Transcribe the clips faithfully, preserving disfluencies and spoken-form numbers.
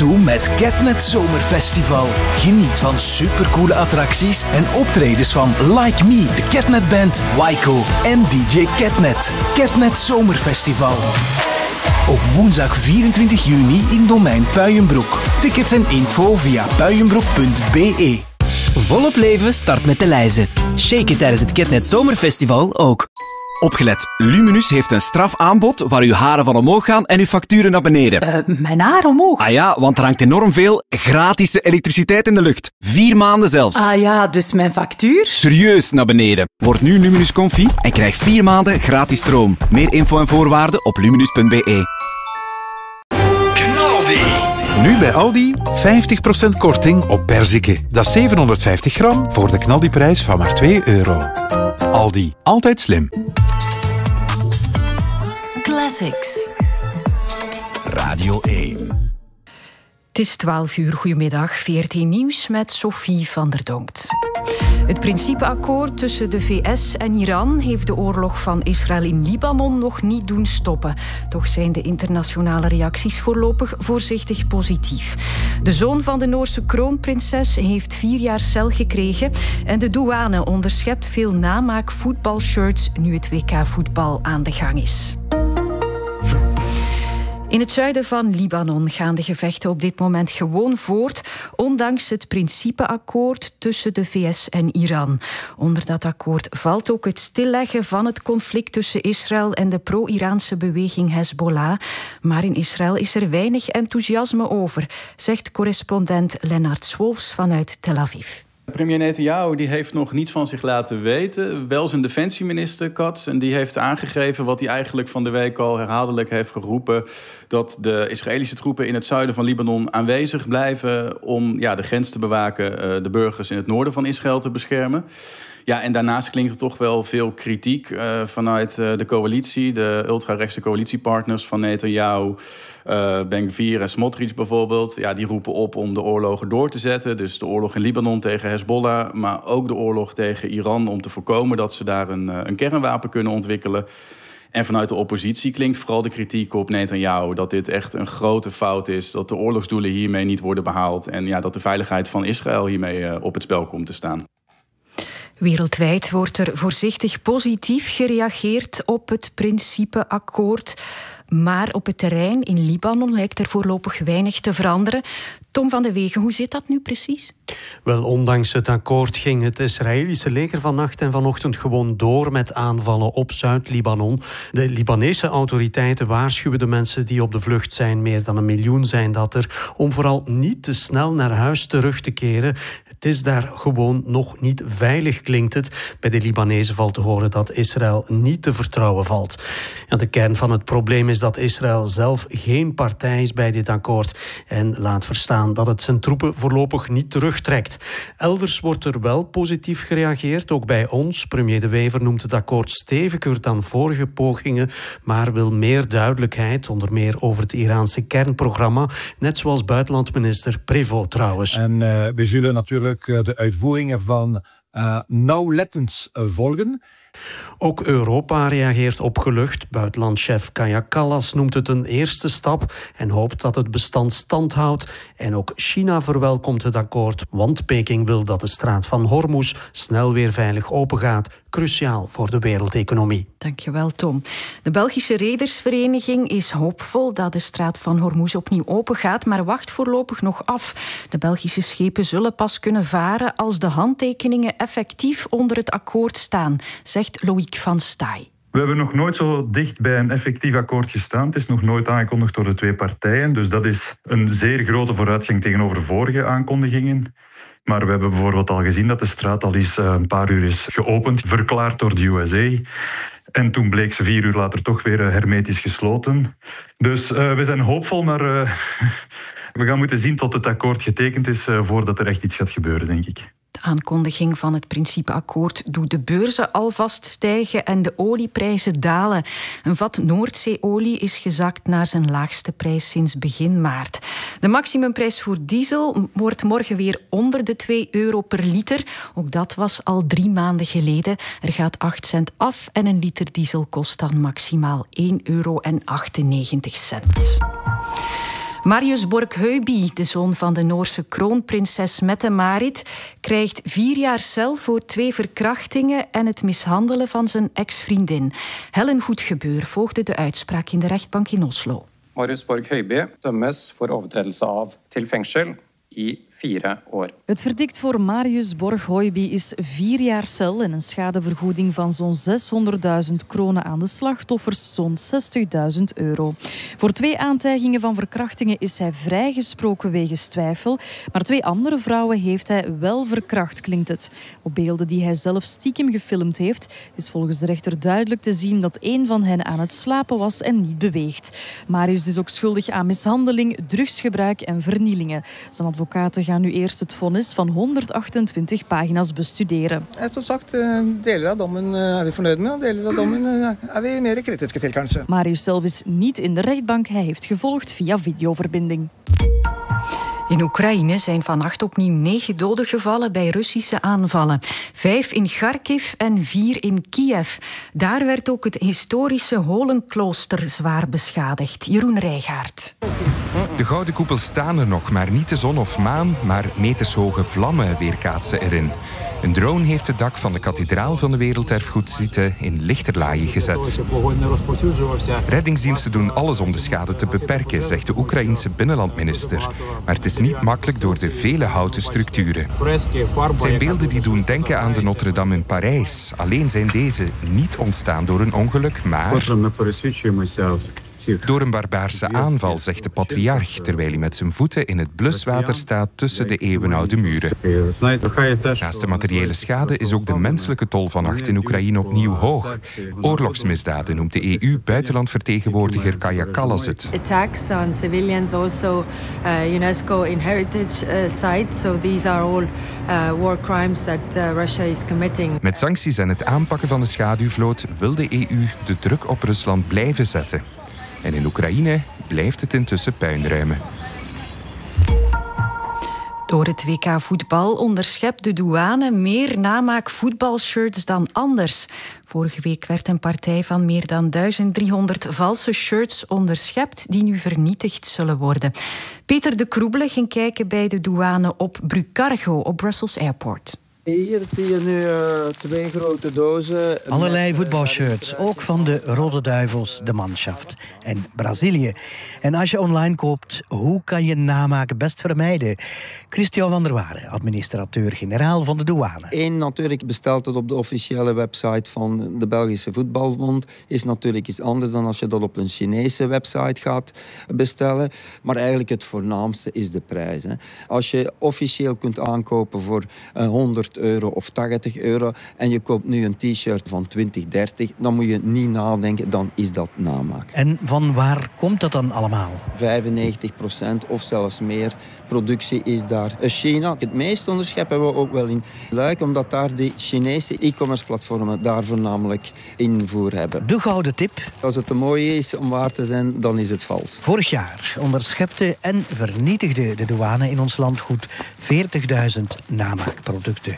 toe met Catnet Zomerfestival. Geniet van supercoole attracties en optredens van Like Me, de Catnet Band, Wyco en D J Catnet. Catnet Zomerfestival. Op woensdag vierentwintig juni in Domein Puijenbroek. Tickets en info via puijenbroek punt b e. Volop leven start met de lijzen. Shake it tijdens het Catnet Zomerfestival ook. Opgelet, Luminus heeft een strafaanbod waar uw haren van omhoog gaan en uw facturen naar beneden. Uh, mijn haar omhoog? Ah ja, want er hangt enorm veel gratis elektriciteit in de lucht. Vier maanden zelfs. Ah ja, dus mijn factuur? Serieus naar beneden. Word nu Luminus Comfy en krijg vier maanden gratis stroom. Meer info en voorwaarden op luminus punt b e. Nu bij Aldi vijftig procent korting op perziken. Dat is zevenhonderdvijftig gram voor de knaldiprijs van maar twee euro. Aldi, altijd slim. Classics. Radio één. Het is twaalf uur, goedemiddag, V R T Nieuws met Sophie van der Donkt. Het principeakkoord tussen de V S en Iran heeft de oorlog van Israël in Libanon nog niet doen stoppen. Toch zijn de internationale reacties voorlopig voorzichtig positief. De zoon van de Noorse kroonprinses heeft vier jaar cel gekregen en de douane onderschept veel namaak voetbalshirts nu het W K-voetbal aan de gang is. In het zuiden van Libanon gaan de gevechten op dit moment gewoon voort, ondanks het principeakkoord tussen de V S en Iran. Onder dat akkoord valt ook het stilleggen van het conflict tussen Israël en de pro-Iraanse beweging Hezbollah. Maar in Israël is er weinig enthousiasme over, zegt correspondent Lennart Swolfs vanuit Tel Aviv. Premier Netanyahu die heeft nog niets van zich laten weten. Wel zijn defensieminister Katz. En die heeft aangegeven wat hij eigenlijk van de week al herhaaldelijk heeft geroepen. Dat de Israëlische troepen in het zuiden van Libanon aanwezig blijven om ja, de grens te bewaken, de burgers in het noorden van Israël te beschermen. Ja, en daarnaast klinkt er toch wel veel kritiek uh, vanuit uh, de coalitie, de ultrarechtse coalitiepartners van Netanyahu, uh, Ben-Gvir en Smotrich bijvoorbeeld. Ja, die roepen op om de oorlogen door te zetten. Dus de oorlog in Libanon tegen Hezbollah, maar ook de oorlog tegen Iran om te voorkomen dat ze daar een, uh, een kernwapen kunnen ontwikkelen. En vanuit de oppositie klinkt vooral de kritiek op Netanyahu dat dit echt een grote fout is, dat de oorlogsdoelen hiermee niet worden behaald en ja, dat de veiligheid van Israël hiermee uh, op het spel komt te staan. Wereldwijd wordt er voorzichtig positief gereageerd op het principeakkoord. Maar op het terrein in Libanon lijkt er voorlopig weinig te veranderen. Tom van de Wegen, hoe zit dat nu precies? Wel, ondanks het akkoord ging het Israëlische leger vannacht en vanochtend gewoon door met aanvallen op Zuid-Libanon. De Libanese autoriteiten waarschuwen de mensen die op de vlucht zijn, meer dan een miljoen zijn dat er, om vooral niet te snel naar huis terug te keren. Het is daar gewoon nog niet veilig, klinkt het. Bij de Libanezen valt te horen dat Israël niet te vertrouwen valt. Ja, de kern van het probleem is dat Israël zelf geen partij is bij dit akkoord en laat verstaan dat het zijn troepen voorlopig niet terugtrekt. Elders wordt er wel positief gereageerd, ook bij ons. Premier De Wever noemt het akkoord steviger dan vorige pogingen, maar wil meer duidelijkheid, onder meer over het Iraanse kernprogramma, net zoals buitenlandminister Prévost trouwens. En uh, we zullen natuurlijk uh, de uitvoeringen van uh, nauwlettend uh, volgen. Ook Europa reageert opgelucht. Buitenlandchef Kaja Kallas noemt het een eerste stap en hoopt dat het bestand stand houdt. En ook China verwelkomt het akkoord, want Peking wil dat de straat van Hormuz snel weer veilig opengaat. Cruciaal voor de wereldeconomie. Dankjewel, Tom. De Belgische Redersvereniging is hoopvol dat de straat van Hormuz opnieuw opengaat, maar wacht voorlopig nog af. De Belgische schepen zullen pas kunnen varen als de handtekeningen effectief onder het akkoord staan, zegt Loïc van Staaij. We hebben nog nooit zo dicht bij een effectief akkoord gestaan. Het is nog nooit aangekondigd door de twee partijen. Dus dat is een zeer grote vooruitgang tegenover vorige aankondigingen. Maar we hebben bijvoorbeeld al gezien dat de straat al eens een paar uur is geopend, verklaard door de U S A. En toen bleek ze vier uur later toch weer hermetisch gesloten. Dus uh, we zijn hoopvol, maar uh, we gaan moeten zien tot het akkoord getekend is uh, voordat er echt iets gaat gebeuren, denk ik. De aankondiging van het principeakkoord doet de beurzen alvast stijgen en de olieprijzen dalen. Een vat Noordzeeolie is gezakt naar zijn laagste prijs sinds begin maart. De maximumprijs voor diesel wordt morgen weer onder de twee euro per liter. Ook dat was al drie maanden geleden. Er gaat acht cent af en een liter diesel kost dan maximaal één euro en achtennegentig cent. Marius Borg-Heuby, de zoon van de Noorse kroonprinses Mette-Marit, krijgt vier jaar cel voor twee verkrachtingen en het mishandelen van zijn ex-vriendin. Helen Goedgebeur volgde de uitspraak in de rechtbank in Oslo. Marius Borg-Heuby dømmes voor overtredelse av til fengsel i vier år. Het verdict voor Marius Borg-Heuby is vier jaar cel en een schadevergoeding van zo'n zeshonderdduizend kronen aan de slachtoffers, zo'n zestigduizend euro. Voor twee aantijgingen van verkrachtingen is hij vrijgesproken wegens twijfel, maar twee andere vrouwen heeft hij wel verkracht, klinkt het. Op beelden die hij zelf stiekem gefilmd heeft, is volgens de rechter duidelijk te zien dat een van hen aan het slapen was en niet beweegt. Marius is ook schuldig aan mishandeling, drugsgebruik en vernielingen. Zijn advocaten gaan nu eerst het vonnis van honderdachtentwintig pagina's bestuderen. Som sagt, deler av dommen er we fornøyd med, deler av dommen er we meer kritiske til, kanskje. Marius zelf is niet in de rechtbank. Hij heeft gevolgd via videoverbinding. In Oekraïne zijn vannacht opnieuw negen doden gevallen bij Russische aanvallen. Vijf in Kharkiv en vier in Kiev. Daar werd ook het historische Holenklooster zwaar beschadigd. Jeroen Rijgaard. De gouden koepels staan er nog, maar niet de zon of maan, maar metershoge vlammen weerkaatsen erin. Een drone heeft het dak van de kathedraal van de Werelderfgoedsite in lichterlaaien gezet. Reddingsdiensten doen alles om de schade te beperken, zegt de Oekraïense binnenlandminister. Maar het is niet makkelijk door de vele houten structuren. Het zijn beelden die doen denken aan de Notre-Dame in Parijs. Alleen zijn deze niet ontstaan door een ongeluk, maar door een barbaarse aanval, zegt de patriarch, terwijl hij met zijn voeten in het bluswater staat tussen de eeuwenoude muren. Naast de materiële schade is ook de menselijke tol vannacht in Oekraïne opnieuw hoog. Oorlogsmisdaden noemt de E U-buitenlandvertegenwoordiger Kaja Kallas het. Attacks on civilians, also uh, UNESCO in heritage uh, sites, so these are all uh, war crimes that uh, Russia is committing. Met sancties en het aanpakken van de schaduwvloot wil de E U de druk op Rusland blijven zetten. En in Oekraïne blijft het intussen puinruimen. Door het W K voetbal onderschept de douane meer namaak voetbalshirts dan anders. Vorige week werd een partij van meer dan duizend driehonderd valse shirts onderschept die nu vernietigd zullen worden. Peter de Kroebele ging kijken bij de douane op Brucargo op Brussels Airport. Hier zie je nu uh, twee grote dozen. Allerlei voetbalshirts, ook van de Rode Duivels, de Mannschaft en Brazilië. En als je online koopt, hoe kan je namaak best vermijden? Christian van der Waren, administrateur-generaal van de douane. Eén, natuurlijk bestelt het op de officiële website van de Belgische Voetbalbond. Is natuurlijk iets anders dan als je dat op een Chinese website gaat bestellen. Maar eigenlijk het voornaamste is de prijs. Hè. Als je officieel kunt aankopen voor uh, honderd euro of tachtig euro en je koopt nu een t-shirt van twintig, dertig, dan moet je niet nadenken, dan is dat namaak. En van waar komt dat dan allemaal? vijfennegentig procent of zelfs meer productie is daar China. Het meeste onderschep hebben we ook wel in Luik, omdat daar die Chinese e-commerce platformen daar voornamelijk invoer hebben. De gouden tip. Als het te mooi is om waar te zijn, dan is het vals. Vorig jaar onderschepte en vernietigde de douane in ons land goed veertigduizend namaakproducten.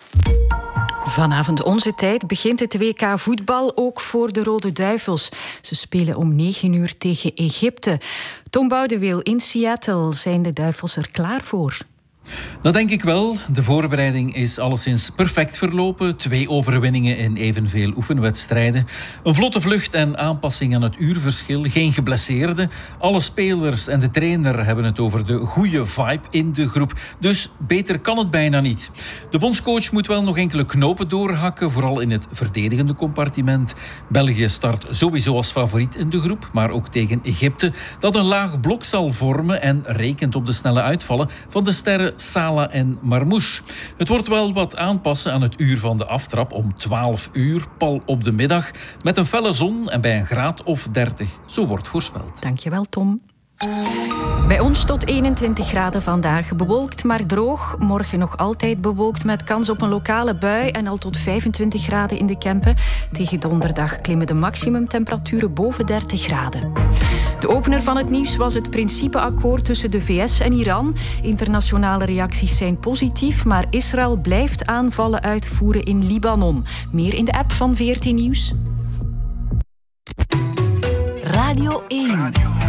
Vanavond onze tijd begint het W K voetbal ook voor de Rode Duivels. Ze spelen om negen uur tegen Egypte. Tom Boudeweel in Seattle. Zijn de Duivels er klaar voor? Dat denk ik wel. De voorbereiding is alleszins perfect verlopen. Twee overwinningen in evenveel oefenwedstrijden. Een vlotte vlucht en aanpassing aan het uurverschil. Geen geblesseerden. Alle spelers en de trainer hebben het over de goede vibe in de groep. Dus beter kan het bijna niet. De bondscoach moet wel nog enkele knopen doorhakken, vooral in het verdedigende compartiment. België start sowieso als favoriet in de groep, maar ook tegen Egypte, dat een laag blok zal vormen en rekent op de snelle uitvallen van de sterren Salah en Marmouche. Het wordt wel wat aanpassen aan het uur van de aftrap om twaalf uur, pal op de middag, met een felle zon en bij een graad of dertig. Zo wordt voorspeld. Dankjewel, Tom. Bij ons tot eenentwintig graden vandaag. Bewolkt, maar droog. Morgen nog altijd bewolkt met kans op een lokale bui en al tot vijfentwintig graden in de Kempen. Tegen donderdag klimmen de maximumtemperaturen boven dertig graden. De opener van het nieuws was het principeakkoord tussen de V S en Iran. Internationale reacties zijn positief, maar Israël blijft aanvallen uitvoeren in Libanon. Meer in de app van V R T Nieuws. Radio één.